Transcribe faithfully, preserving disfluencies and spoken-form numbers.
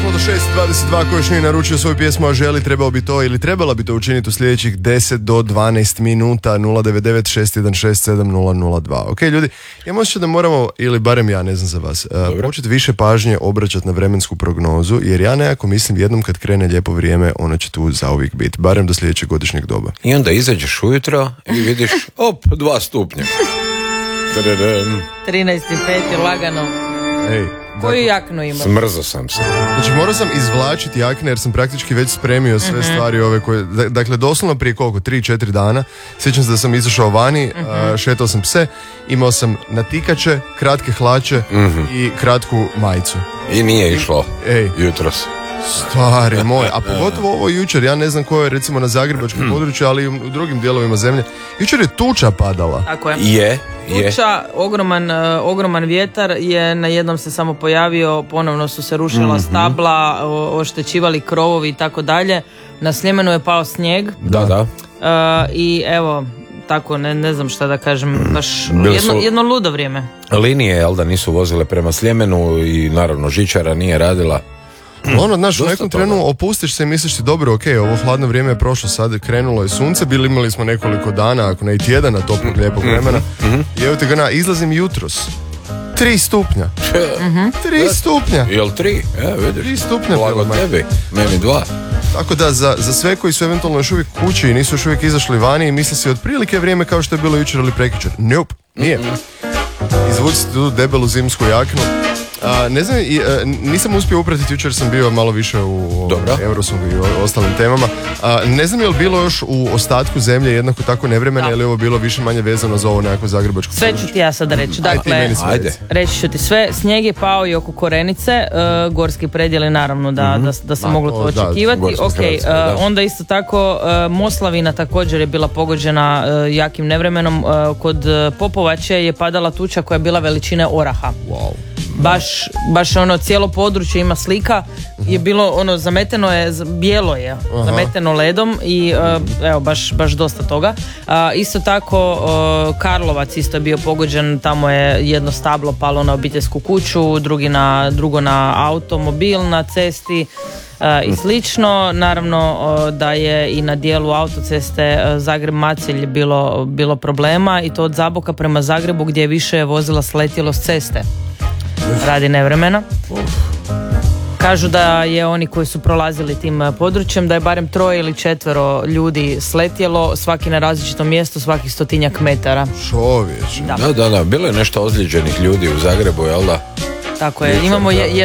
smo do šest dvadeset dva, ko još nije naručio svoju pjesmu, a želi, trebao bi to ili trebala bi to učiniti u sljedećih deset do dvanaest minuta. Nula devet devet šest jedan šest sedam nula nula dva. Ok, ljudi, ja osjećam da moramo, ili barem ja, ne znam za vas, uh, početi više pažnje obraćati na vremensku prognozu, jer ja nekako mislim jednom kad krene lijepo vrijeme, ono će tu zauvijek biti, barem do sljedećeg godišnjeg doba. I onda izađeš ujutro i vidiš, op, dva stupnja. trinaest i pet lagano. Ej, koju jaknu imaš? Smrzo sam se. Znači morao sam izvlačiti jakne jer sam praktički već spremio sve mm-hmm. stvari ove koje, dakle doslovno prije koliko, tri četiri dana, sjećam se da sam izašao vani, mm-hmm. uh, šetao sam pse, imao sam natikače, kratke hlače mm-hmm. i kratku majicu. I nije išlo Ej. jutros. Stari moj, a pogotovo ovo jučer, ja ne znam ko je recimo na zagrebačkom području, ali i u drugim dijelovima zemlje, jučer je tuča padala. Tako je. Je, je. Tuča, ogroman, uh, ogroman vjetar je na jednom se samo pojavio, ponovno su se rušila mm-hmm. stabla, o, oštećivali krovovi i tako dalje. Na Sljemenu je pao snijeg. Da, da. Uh, I evo, tako, ne, ne znam šta da kažem, baš jedno, jedno ludo vrijeme. Linije, jel da, nisu vozile prema Sljemenu i naravno žičara nije radila. Ono, znaš, u nekom trenu opustiš se i misliš ti dobro, ok, ovo hladno vrijeme je prošlo, sad krenulo je sunce, bili imali smo nekoliko dana, ako ne i tjedana toplog lijepog vremena, mm-hmm. i evo te ga na, izlazim jutros, tri stupnja, mm-hmm. tri stupnja. Jel tri? Ja, vidiš. Tri stupnja. Blago tebi, meni dva. Tako da za, za sve koji su eventualno još uvijek kući i nisu još uvijek izašli vani i misle si otprilike vrijeme kao što je bilo jučer ili prekjučer. Nope, nije. Mm-hmm. Izvucite tu debelu zimsku jaknu. A, ne znam, i, a, nisam uspio upratiti, jučer sam bio malo više u Eurosongu i o, ostalim temama. A, ne znam je li bilo još u ostatku zemlje jednako tako nevremena, ili je ovo bilo više manje vezano za ovo nekako zagrebačko sve ću ti ja sada reći. Dakle, Ajde, Ajde. reći ću ti sve. Snijeg je pao i oko Korenice, uh, gorski predjeli naravno da, mm-hmm. da, da se Ma, moglo to o, očekivati. Da, ok, Hrvatske, uh, da. Onda isto tako uh, Moslavina također je bila pogođena uh, jakim nevremenom. Uh, kod uh, Popovače je padala tuča koja je bila veličine oraha. Wow. Baš, baš ono cijelo područje ima slika, je bilo ono zameteno je, bijelo je, Aha. zameteno ledom i uh, evo baš, baš dosta toga. Uh, isto tako uh, Karlovac isto je bio pogođen, tamo je jedno stablo palo na obiteljsku kuću, drugi na, drugo na automobil na cesti. Uh, i slično, naravno uh, da je i na dijelu autoceste uh, Zagreb-Macelj bilo, bilo problema i to od Zaboka prema Zagrebu gdje je više vozila sletjelo s ceste radi nevremena. Kažu da je oni koji su prolazili tim područjem da je barem troje ili četvero ljudi sletjelo, svaki na različitom mjestu, svakih stotinjak metara. Čovječe. Da. da, da, da, bilo je nešto ozlijeđenih ljudi u Zagrebu, jel da? Tako je, imamo je,